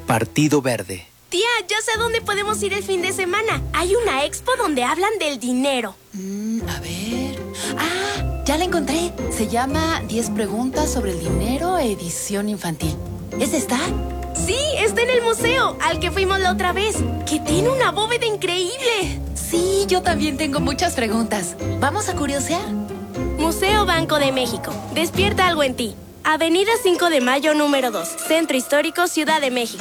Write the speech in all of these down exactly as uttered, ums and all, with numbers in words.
Partido Verde. Tía, ya sé dónde podemos ir el fin de semana. Hay una expo donde hablan del dinero. Mm, a ver... ¡Ah! Ya la encontré. Se llama diez preguntas sobre el dinero, edición infantil. ¿Es esta? Sí, está en el museo, al que fuimos la otra vez. Que tiene una bóveda increíble. Sí, yo también tengo muchas preguntas. ¿Vamos a curiosear? Museo Banco de México. Despierta algo en ti. Avenida cinco de Mayo, número dos. Centro Histórico, Ciudad de México.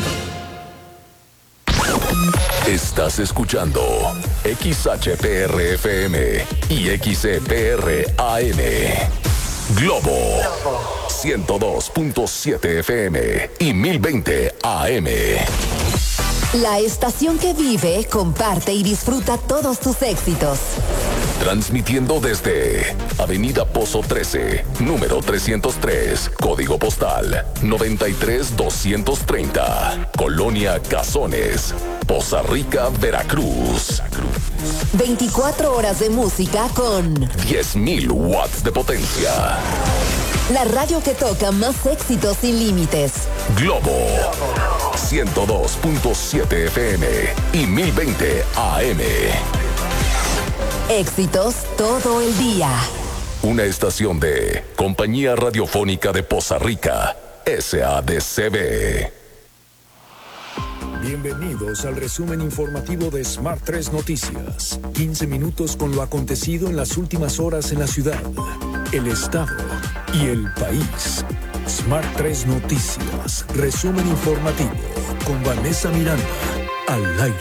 Estás escuchando X H P R F M y X E P R A M. Globo ciento dos punto siete F M y mil veinte A M. La estación que vive, comparte y disfruta todos tus éxitos. Transmitiendo desde Avenida Pozo trece, número trescientos tres, código postal noventa y tres doscientos treinta, Colonia Cazones, Poza Rica, Veracruz. veinticuatro horas de música con diez mil watts de potencia. La radio que toca más éxitos sin límites. Globo ciento dos punto siete F M y mil veinte A M. Éxitos todo el día. Una estación de Compañía Radiofónica de Poza Rica, S A D C B. Bienvenidos al resumen informativo de Smart tres Noticias. quince minutos con lo acontecido en las últimas horas en la ciudad, el estado y el país. Smart tres Noticias, resumen informativo con Vanessa Miranda, al aire.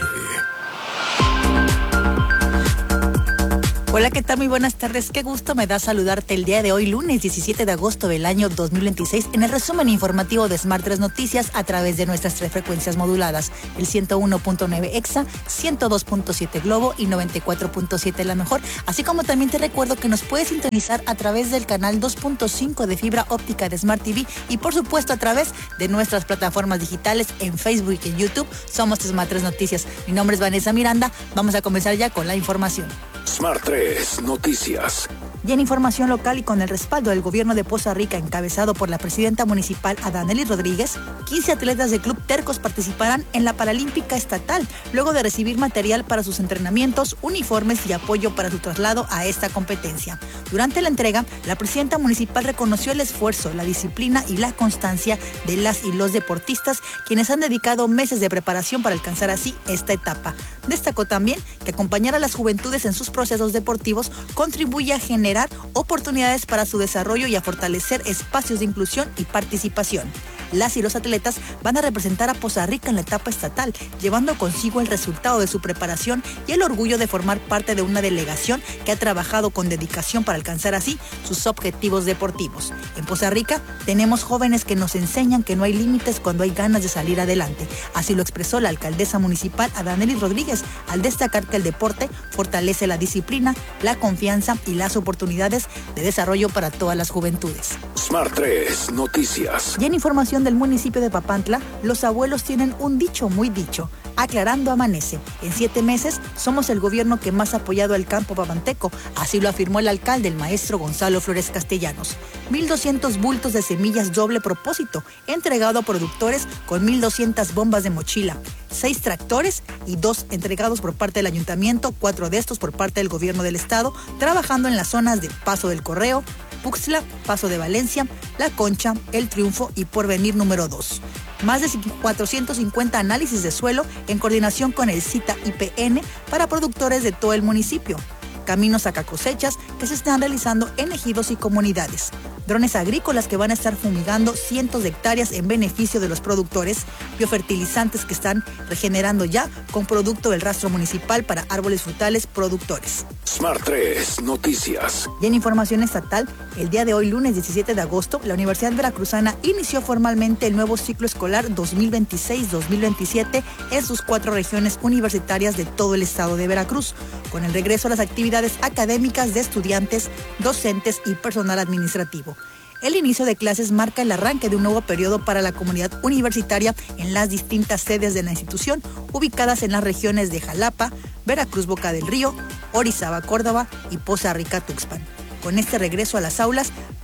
Hola, ¿qué tal? Muy buenas tardes. Qué gusto me da saludarte el día de hoy, lunes diecisiete de agosto del año dos mil veintiséis, en el resumen informativo de Smart tres Noticias a través de nuestras tres frecuencias moduladas, el ciento uno punto nueve Exa, ciento dos punto siete Globo y noventa y cuatro punto siete La Mejor, así como también te recuerdo que nos puedes sintonizar a través del canal dos punto cinco de fibra óptica de Smart T V y por supuesto a través de nuestras plataformas digitales en Facebook y en YouTube. Somos Smart tres Noticias. Mi nombre es Vanessa Miranda. Vamos a comenzar ya con la información. Smart tres Noticias. Y en información local y con el respaldo del gobierno de Poza Rica, encabezado por la presidenta municipal Adanely Rodríguez, quince atletas de Club Tercos participarán en la Paralímpica Estatal, luego de recibir material para sus entrenamientos, uniformes y apoyo para su traslado a esta competencia. Durante la entrega, la presidenta municipal reconoció el esfuerzo, la disciplina y la constancia de las y los deportistas, quienes han dedicado meses de preparación para alcanzar así esta etapa. Destacó también que acompañar a las juventudes en sus procesos deportivos contribuye a generar oportunidades para su desarrollo y a fortalecer espacios de inclusión y participación. Las y los atletas van a representar a Poza Rica en la etapa estatal, llevando consigo el resultado de su preparación y el orgullo de formar parte de una delegación que ha trabajado con dedicación para alcanzar así sus objetivos deportivos. En Poza Rica tenemos jóvenes que nos enseñan que no hay límites cuando hay ganas de salir adelante. Así lo expresó la alcaldesa municipal Adanely Rodríguez, al destacar que el deporte fortalece la disciplina, la confianza y las oportunidades de desarrollo para todas las juventudes. Smart tres Noticias. Y en información del municipio de Papantla, los abuelos tienen un dicho muy dicho: aclarando amanece. En siete meses somos el gobierno que más ha apoyado al campo papanteco, así lo afirmó el alcalde, el maestro Gonzalo Flores Castellanos. mil doscientos bultos de semillas doble propósito, entregado a productores con mil doscientas bombas de mochila, seis tractores y dos entregados por parte del ayuntamiento, cuatro de estos por parte del gobierno del estado, trabajando en las zonas de Paso del Correo, Puxla, Paso de Valencia, La Concha, El Triunfo y Porvenir número dos. Más de cuatrocientos cincuenta análisis de suelo en coordinación con el CITA I P N para productores de todo el municipio. Caminos saca cosechas que se están realizando en ejidos y comunidades. Drones agrícolas que van a estar fumigando cientos de hectáreas en beneficio de los productores. Biofertilizantes que están regenerando ya con producto del rastro municipal para árboles frutales productores. Smart tres Noticias. Y en información estatal, el día de hoy, lunes diecisiete de agosto, la Universidad Veracruzana inició formalmente el nuevo ciclo escolar dos mil veintiséis dos mil veintisiete en sus cuatro regiones universitarias de todo el estado de Veracruz, con el regreso a las actividades académicas de estudiantes, docentes y personal administrativo. El inicio de clases marca el arranque de un nuevo periodo para la comunidad universitaria en las distintas sedes de la institución, ubicadas en las regiones de Jalapa, Veracruz Boca del Río, Orizaba Córdoba y Poza Rica Tuxpan. Con este regreso a las aulas,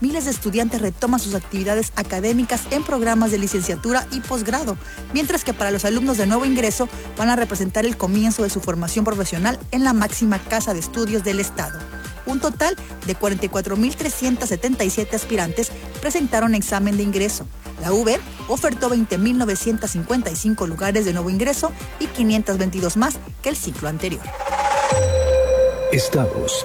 miles de estudiantes retoman sus actividades académicas en programas de licenciatura y posgrado, mientras que para los alumnos de nuevo ingreso van a representar el comienzo de su formación profesional en la máxima casa de estudios del Estado. Un total de cuarenta y cuatro mil trescientos setenta y siete aspirantes presentaron examen de ingreso. La U B ofertó veinte mil novecientos cincuenta y cinco lugares de nuevo ingreso y quinientos veintidós más que el ciclo anterior. Estados.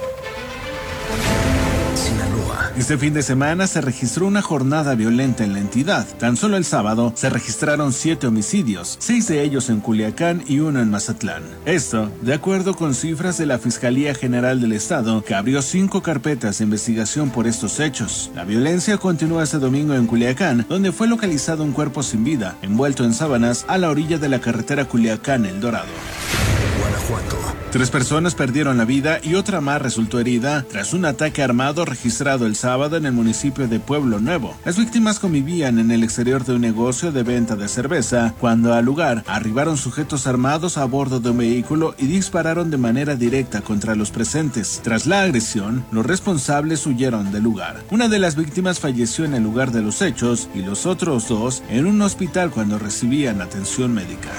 Este fin de semana se registró una jornada violenta en la entidad. Tan solo el sábado se registraron siete homicidios, seis de ellos en Culiacán y uno en Mazatlán. Esto, de acuerdo con cifras de la Fiscalía General del Estado, que abrió cinco carpetas de investigación por estos hechos. La violencia continúa este domingo en Culiacán, donde fue localizado un cuerpo sin vida, envuelto en sábanas, a la orilla de la carretera Culiacán-El Dorado. Guanajuato. Tres personas perdieron la vida y otra más resultó herida tras un ataque armado registrado el sábado en el municipio de Pueblo Nuevo. Las víctimas convivían en el exterior de un negocio de venta de cerveza cuando al lugar arribaron sujetos armados a bordo de un vehículo y dispararon de manera directa contra los presentes. Tras la agresión, los responsables huyeron del lugar. Una de las víctimas falleció en el lugar de los hechos y los otros dos en un hospital cuando recibían atención médica.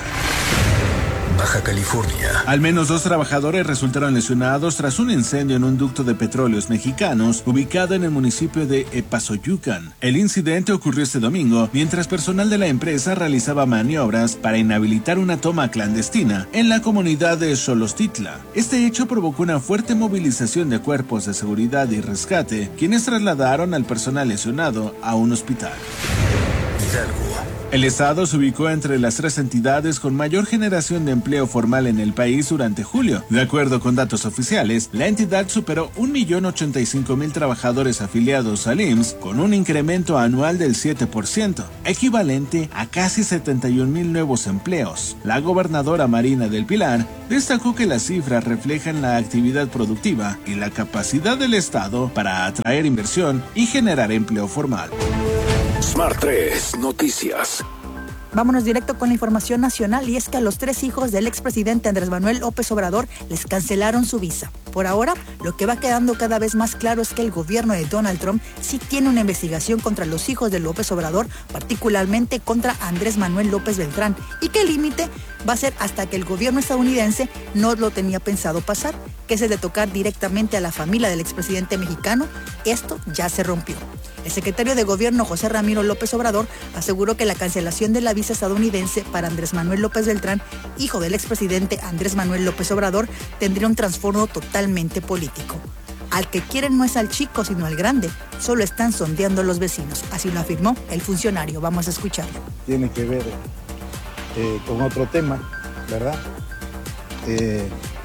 Baja California. Al menos dos trabajadores resultaron lesionados tras un incendio en un ducto de petróleos mexicanos ubicado en el municipio de Epazoyucan. El incidente ocurrió este domingo mientras personal de la empresa realizaba maniobras para inhabilitar una toma clandestina en la comunidad de Xolostitla. Este hecho provocó una fuerte movilización de cuerpos de seguridad y rescate, quienes trasladaron al personal lesionado a un hospital. Hidalgo. El Estado se ubicó entre las tres entidades con mayor generación de empleo formal en el país durante julio. De acuerdo con datos oficiales, la entidad superó un millón ochenta y cinco mil trabajadores afiliados al I M S S, con un incremento anual del siete por ciento, equivalente a casi setenta y un mil nuevos empleos. La gobernadora Marina del Pilar destacó que las cifras reflejan la actividad productiva y la capacidad del Estado para atraer inversión y generar empleo formal. Smart tres Noticias. Vámonos directo con la información nacional, y es que a los tres hijos del expresidente Andrés Manuel López Obrador les cancelaron su visa. Por ahora, lo que va quedando cada vez más claro es que el gobierno de Donald Trump sí tiene una investigación contra los hijos de López Obrador, particularmente contra Andrés Manuel López Beltrán, y que el límite va a ser hasta que el gobierno estadounidense no lo tenía pensado pasar, que es el de tocar directamente a la familia del expresidente mexicano. Esto ya se rompió. El secretario de Gobierno, José Ramiro López Obrador, aseguró que la cancelación de la visa estadounidense para Andrés Manuel López Beltrán, hijo del expresidente Andrés Manuel López Obrador, tendría un trasfondo totalmente político. Al que quieren no es al chico, sino al grande. Solo están sondeando los vecinos. Así lo afirmó el funcionario. Vamos a escucharlo. Tiene que ver eh, con otro tema, ¿verdad? Eh,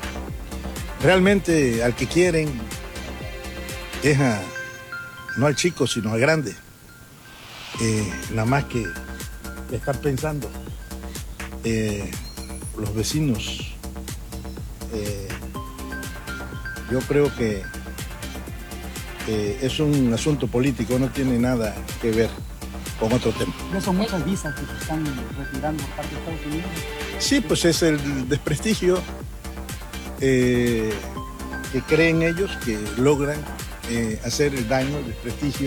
realmente al que quieren es a... no al chico, sino al grande. Eh, nada más que estar pensando, eh, los vecinos, eh, yo creo que eh, es un asunto político, no tiene nada que ver con otro tema. ¿No son muchas visas que se están retirando por parte de Estados Unidos? Sí, pues es el desprestigio eh, que creen ellos que logran Eh, hacer el daño, el desprestigio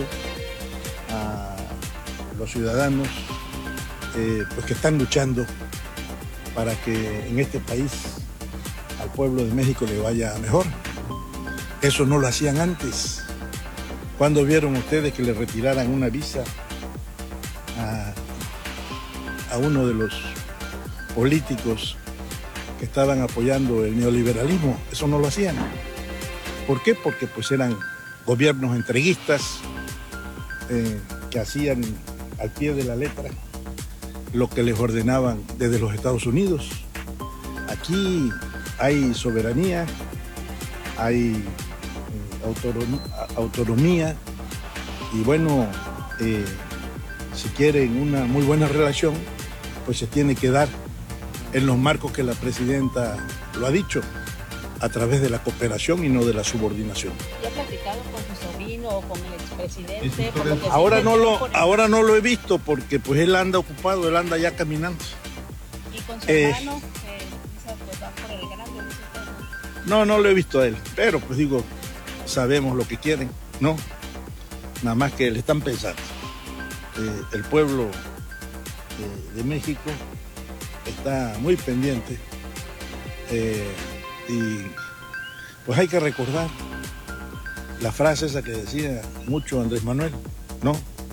a los ciudadanos eh, pues que están luchando para que en este país al pueblo de México le vaya mejor. Eso no lo hacían antes. ¿Cuándo vieron ustedes que le retiraran una visa a, a uno de los políticos que estaban apoyando el neoliberalismo? Eso no lo hacían. ¿Por qué? Porque pues eran gobiernos entreguistas eh, que hacían al pie de la letra lo que les ordenaban desde los Estados Unidos. Aquí hay soberanía, hay eh, autonom- autonomía y bueno, eh, si quieren una muy buena relación, pues se tiene que dar en los marcos que la presidenta lo ha dicho, a través de la cooperación y no de la subordinación. ¿Ya ha platicado con su sobrino o con el expresidente? Por lo que ahora, no lo, por... ahora no lo he visto porque pues él anda ocupado, él anda ya caminando. ¿Y con su eh, hermano? Eh, pues va por el grande, no, no lo he visto a él, pero pues digo, sabemos lo que quieren, ¿no? nada más que le están pensando. Eh, el pueblo de, de México está muy pendiente eh, y pues hay que recordar la frase esa que decía mucho Andrés Manuel, ¿no?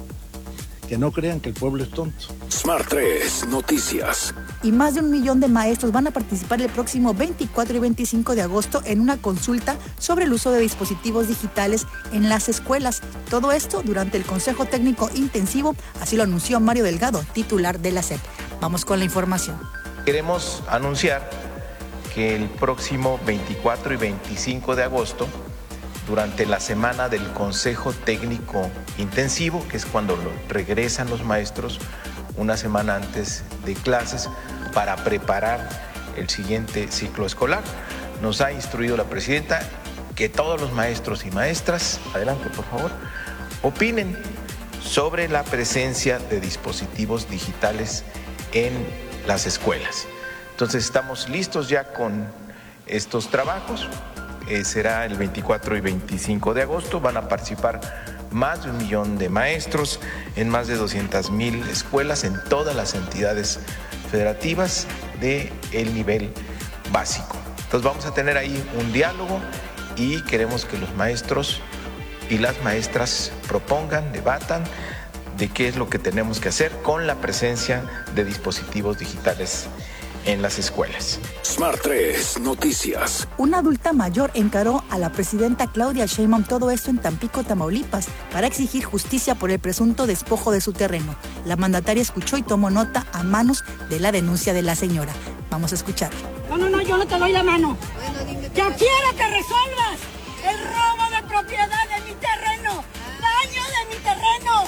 Que no crean que el pueblo es tonto. Smart tres Noticias. Y más de un millón de maestros van a participar el próximo veinticuatro y veinticinco de agosto en una consulta sobre el uso de dispositivos digitales en las escuelas. Todo esto durante el Consejo Técnico Intensivo, así lo anunció Mario Delgado, titular de la S E P. Vamos con la información. Queremos anunciar que el próximo veinticuatro y veinticinco de agosto, durante la semana del Consejo Técnico Intensivo, que es cuando lo regresan los maestros una semana antes de clases para preparar el siguiente ciclo escolar, nos ha instruido la presidenta que todos los maestros y maestras, adelante por favor, opinen sobre la presencia de dispositivos digitales en las escuelas. Entonces estamos listos ya con estos trabajos. Eh, será el veinticuatro y veinticinco de agosto, van a participar más de un millón de maestros en más de doscientas mil escuelas en todas las entidades federativas del nivel básico. Entonces vamos a tener ahí un diálogo y queremos que los maestros y las maestras propongan, debatan de qué es lo que tenemos que hacer con la presencia de dispositivos digitales en las escuelas. Smart tres Noticias. Una adulta mayor encaró a la presidenta Claudia Sheinbaum, todo esto en Tampico, Tamaulipas, para exigir justicia por el presunto despojo de su terreno. La mandataria escuchó y tomó nota a manos de la denuncia de la señora. Vamos a escuchar. No, no, no, yo no te doy la mano. Yo quiero que resuelvas el robo de propiedad de mi terreno, daño de mi terreno.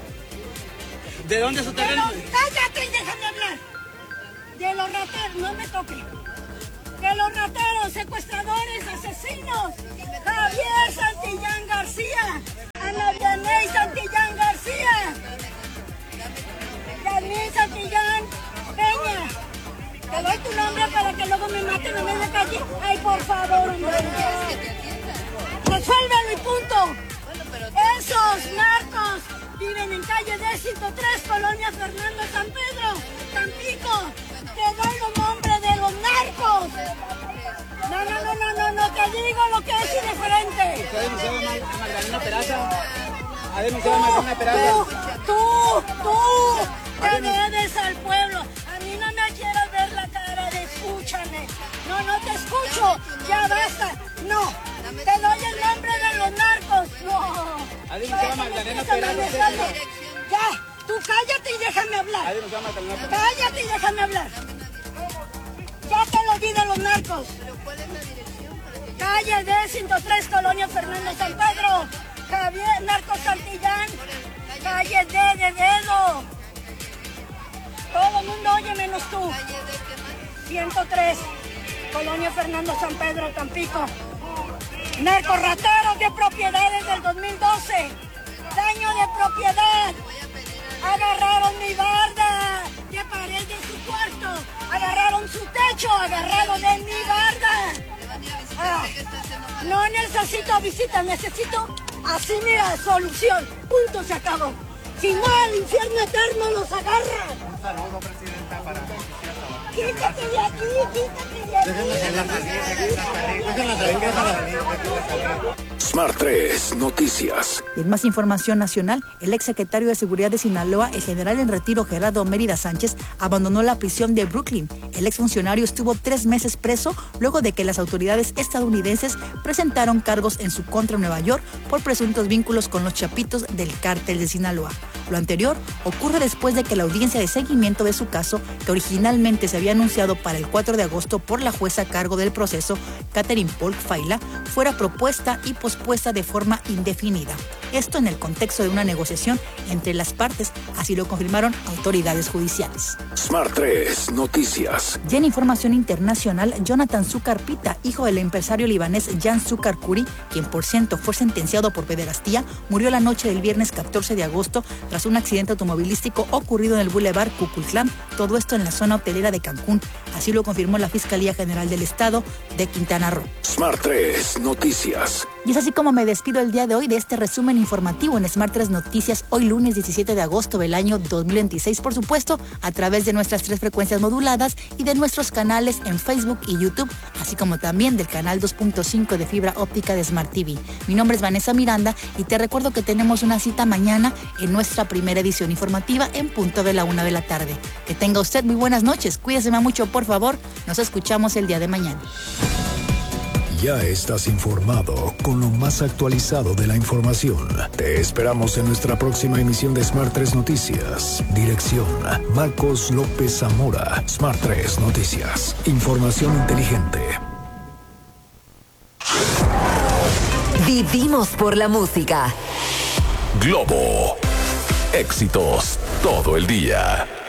¿De dónde es su terreno? Pero, cállate y déjame hablar. De los rateros, no me toque. De los rateros, secuestradores, asesinos. Javier Santillán García. Ana Vianey Santillán García. Yasmín Santillán Peña. Te doy tu nombre para que luego me maten en la calle. Ay, por favor, hombre. Resuélvelo y punto. Esos narcos viven en calle D ciento tres, Colonia Fernando San Pedro, Tampico. Te doy los nombres de los narcos. No, no, no, no, no, no, te digo lo que es indiferente. ¿Usted denunció a Magdalena Peraza? ¿Ha denunciado a Magdalena Peraza? Tú, tú, tú, te debes al pueblo. A mí no me quieras ver la cara de escúchame. No, no te escucho, ya basta. No, te doy el nombre de los narcos. No. ¿Ha denunciado a Magdalena Peraza? Ya. Tú cállate y déjame hablar. Cállate y déjame hablar. Ya te lo di de los narcos. Calle D ciento tres, Colonia Fernando San Pedro. Javier Narcos Santillán. Calle D de Dedo. Todo el mundo oye menos tú. ciento tres, Colonia Fernando San Pedro, Tampico. Narcos rateros de propiedades del dos mil doce. Daño de propiedad. Agarraron mi barda de pared de su cuarto. Agarraron su techo, agarraron en mi barda. Ah, no necesito visita, necesito así, mira, solución. Punto, se acabó. Si no, al infierno eterno los agarra. Un saludo, presidenta, para... Quítate de aquí, quítate de aquí. Smart tres Noticias. Y en más información nacional, el exsecretario de Seguridad de Sinaloa, el general en retiro Gerardo Mérida Sánchez, abandonó la prisión de Brooklyn. El exfuncionario estuvo tres meses preso luego de que las autoridades estadounidenses presentaron cargos en su contra en Nueva York por presuntos vínculos con los chapitos del cártel de Sinaloa. Lo anterior ocurre después de que la audiencia de seguimiento de su caso, que originalmente se había anunciado para el cuatro de agosto por la jueza a cargo del proceso, Catherine Polk Faila, fuera propuesta y pospuesta de forma indefinida. Esto en el contexto de una negociación entre las partes, así lo confirmaron autoridades judiciales. Smart tres Noticias. Ya en información internacional, Jonathan Zucar Pita, hijo del empresario libanés Jan Zucar Kuri, quien por cierto fue sentenciado por pederastía, murió la noche del viernes catorce de agosto tras un accidente automovilístico ocurrido en el Boulevard Cuculcán, todo esto en la zona hotelera de Cancún. Así lo confirmó la Fiscalía General del Estado de Quintana Roo. Smart tres Noticias. Y es así como me despido el día de hoy de este resumen informativo en Smart tres Noticias, hoy lunes diecisiete de agosto del año dos mil veintiséis, por supuesto, a través de nuestras tres frecuencias moduladas y de nuestros canales en Facebook y YouTube, así como también del canal dos punto cinco de fibra óptica de Smart T V. Mi nombre es Vanessa Miranda y te recuerdo que tenemos una cita mañana en nuestra primera edición informativa en punto de la una de la tarde. Que tenga usted muy buenas noches, cuídese mucho, por favor, nos escuchamos el día de mañana. Ya estás informado con lo más actualizado de la información. Te esperamos en nuestra próxima emisión de Smart tres Noticias. Dirección: Marcos López Zamora. Smart tres Noticias. Información inteligente. Vivimos por la música. Globo. Éxitos todo el día.